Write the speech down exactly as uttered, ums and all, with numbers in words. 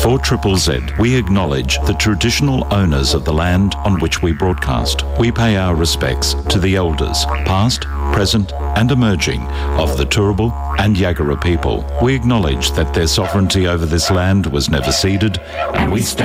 For Triple Z, we acknowledge the traditional owners of the land on which we broadcast. We pay our respects to the elders, past, present and emerging, of the Turrbal and Yagara people. We acknowledge that their sovereignty over this land was never ceded, and we stand